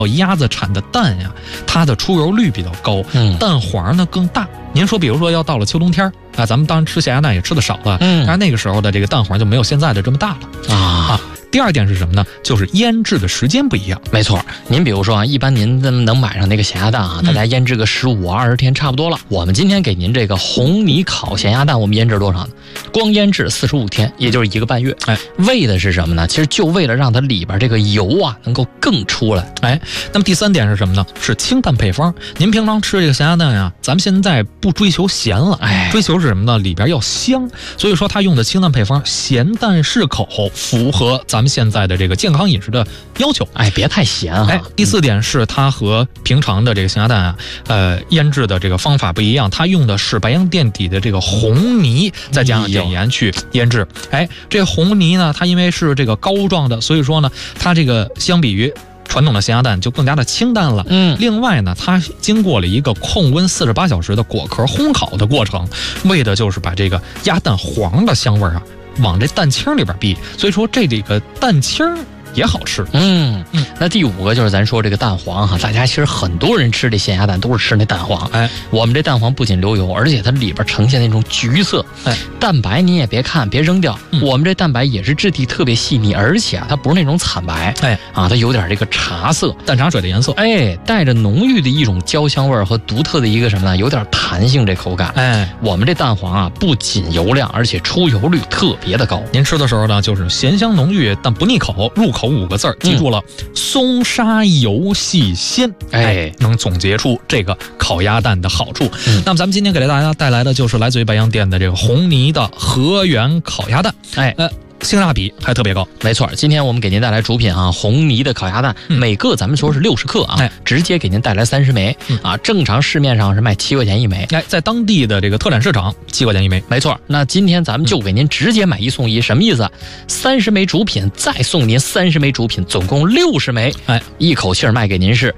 鸭子产的蛋呀，它的出油率比较高，蛋黄呢更大。您说，比如说要到了秋冬天啊，咱们当然吃咸鸭蛋也吃的少了，但是那个时候的这个蛋黄就没有现在的这么大了啊。第二点是什么呢？就是腌制的时间不一样。 没错，您比如说啊，一般您能买上那个咸鸭蛋啊，大家腌制个15、20天差不多了。我们今天给您这个红泥烤咸鸭蛋，我们腌制多少呢？光腌制45天，也就是1个半月。为的是什么呢？其实就为了让它里边这个油啊能够更出来。 那么第三点是什么呢？是清淡配方。您平常吃这个咸鸭蛋呀，咱们现在不追求咸了，追求是什么呢？里边要香。所以说它用的清淡配方，咸淡适口，符合咱们现在的这个健康饮食的要求。 别太咸啊。 第四点是它和平常的这个咸鸭蛋啊，腌制的这个方法不一样，它用的是白洋淀底的这个红泥，再加上碘盐去腌制。这红泥呢，它因为是这个膏状的，所以说呢，它这个相比于传统的咸鸭蛋就更加的清淡了。另外呢，它经过了一个控温48小时的果壳烘烤的过程，为的就是把这个鸭蛋黄的香味啊往这蛋清里边逼，所以说这个蛋清也好吃。 那第5个就是咱说这个蛋黄哈，大家其实很多人吃这咸鸭蛋都是吃那蛋黄。我们这蛋黄不仅留油，而且它里边呈现那种橘色。蛋白你也别看，别扔掉。我们这蛋白也是质地特别细腻，而且啊，它不是那种惨白。它有点这个茶色， 淡茶水的颜色。 带着浓郁的一种焦香味和独特的一个什么呢？有点弹性这口感。我们这蛋黄啊，不仅油亮，而且出油率特别的高。 您吃的时候呢，就是咸香浓郁但不腻口，入口5个字，记住了，松沙油细鲜。能总结出这个烤鸭蛋的好处。那么咱们今天给大家带来的就是来自于白洋淀的这个红泥的和源烤鸭蛋。性价比还特别高。 没错，今天我们给您带来主品啊，红泥的烤鸭蛋，每个咱们说是60克啊，直接给您带来30枚啊。正常市面上是卖7块钱一枚， 在当地的这个特产市场7块钱一枚。 没错，那今天咱们就给您直接买1送1，什么意思？30枚主品再送您30枚主品，总共60枚，一口气卖给您是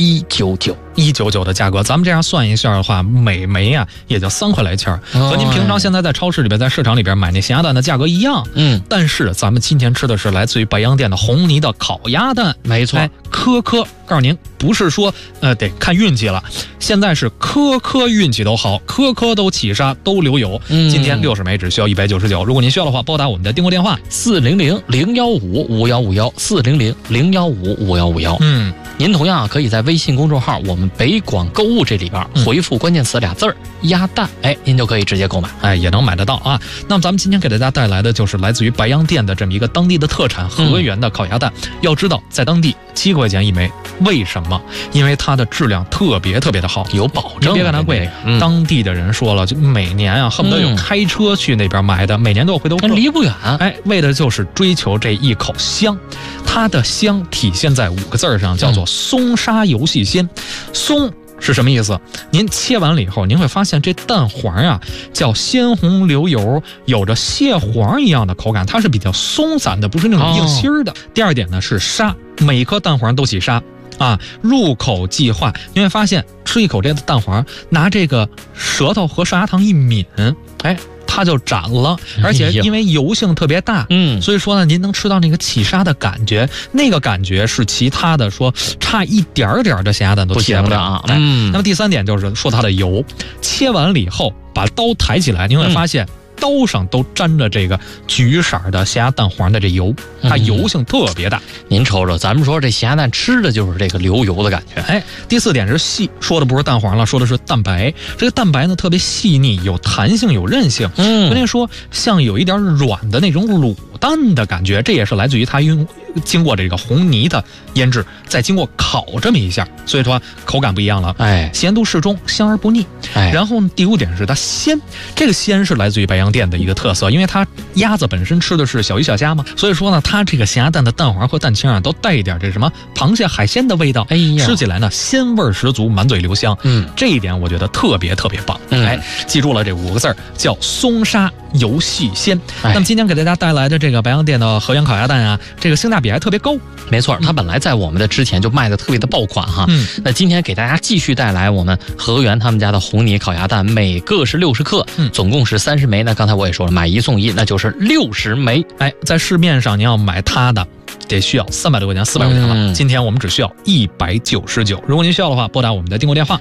199 的价格。咱们这样算一下的话，每枚啊也就3块来钱，和您平常现在在超市里边、在市场里边买那咸鸭蛋的价格一样。但是咱们今天吃的是来自于白洋淀的红泥的烤鸭蛋。 没错， 颗告诉您，不是说得看运气了，现在是颗运气都好，颗都起沙都流油。今天60枚只需要199。如果您需要的话，拨打我们的订购电话 400-015-5151，400-015-5151。您同样可以在微信公众号我们北广购物这里边回复关键词2字鸭蛋，您就可以直接购买， 也能买得到啊。那么咱们今天给大家带来的就是来自于白洋淀的这么一个当地的特产和源的烤鸭蛋。要知道在当地7块钱一枚，为什么？因为它的质量特别的好， 有保证。 别看它贵，当地的人说了，就每年啊恨不得有开车去那边买的，每年都有回头客， 离不远。 为的就是追求这一口香。它的香体现在5个字上，叫做松沙油细鲜。松是什么意思？您切完了以后，您会发现这蛋黄啊叫鲜红流油，有着蟹黄一样的口感，它是比较松散的，不是那种硬心的。第二点呢是沙，每一颗蛋黄都起沙啊，入口即化。您会发现吃一口这个蛋黄，拿这个舌头和上牙膛一抿，它就斩了，而且因为油性特别大，所以说呢，您能吃到那个起沙的感觉，那个感觉是其他的说差一点点的咸鸭蛋都切不了啊。那么第3点就是说它的油，切完了以后把刀抬起来，您会发现刀上都沾着这个橘色的咸鸭蛋黄的这油，它油性特别大。 您瞅瞅，咱们说这咸鸭蛋吃的就是这个流油的感觉。 第4点是细，说的不是蛋黄了，说的是蛋白。这个蛋白呢特别细腻，有弹性，有韧性。关键说像有一点软的那种卤蛋的感觉，这也是来自于它经过这个红泥的腌制，再经过烤这么一下，所以说口感不一样了。咸度适中，香而不腻。然后第5点是它鲜，这个鲜是来自于白洋淀的一个特色，因为它鸭子本身吃的是小鱼小虾嘛，所以说呢，它这个咸鸭蛋的蛋黄和蛋清啊，都带一点这什么螃蟹海鲜的味道。吃起来呢鲜味十足，满嘴留香。这一点我觉得特别棒。记住了这5个字叫松沙油细鲜。那么今天给大家带来的这个白洋淀的和源烤鸭蛋啊，这个性价比还特别高。 没错，它本来在我们的之前就卖的特别的爆款哈。那今天给大家继续带来我们和源他们家的红泥烤鸭蛋，每个是60克，总共是30枚。那刚才我也说了，买1送1，那就是60枚。 在市面上您要买它的得需要300多块钱、400块钱了。今天我们只需要199。如果您需要的话，拨打我们的订购电话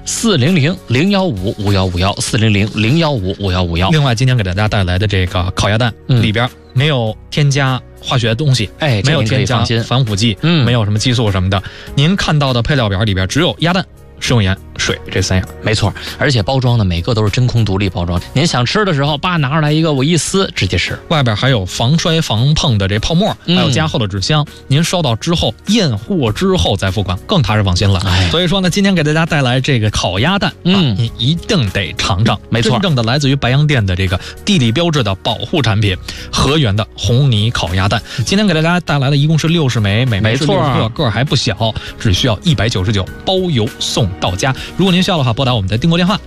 400-015-5151，400-015-5151。 另外，今天给大家带来的这个烤鸭蛋里边没有添加化学的东西，没有添加防腐剂，没有什么激素什么的。您看到的配料表里边只有鸭蛋、食用盐、水这3样， 没错。而且包装呢，每个都是真空独立包装。您想吃的时候，拿出来一个，我一撕直接吃。 外边还有防摔防碰的这泡沫，还有加厚的纸箱。您收到之后验货之后再付款，更踏实放心了。所以说呢，今天给大家带来这个烤鸭蛋，你一定得尝尝。 没错， 真正的来自于白洋淀的这个地理标志的保护产品，和源的红泥烤鸭蛋。今天给大家带来的一共是60枚，每枚是6个，个还不小，只需要199，包邮送到家。如果您需要的话，拨打我们的订购电话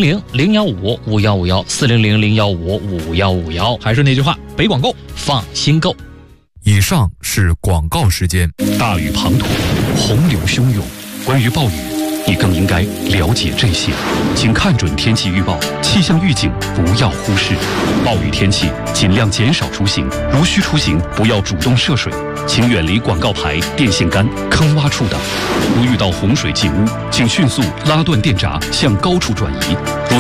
400-015-5151，400-015-5151。 还是那句话，北广购， 放心购。 以上是广告时间。 大雨滂沱，洪流汹涌，关于暴雨，你更应该了解这些。请看准天气预报，气象预警不要忽视。暴雨天气尽量减少出行，如需出行不要主动涉水，请远离广告牌、电线杆、坑洼处等。如遇到洪水进屋，请迅速拉断电闸，向高处转移。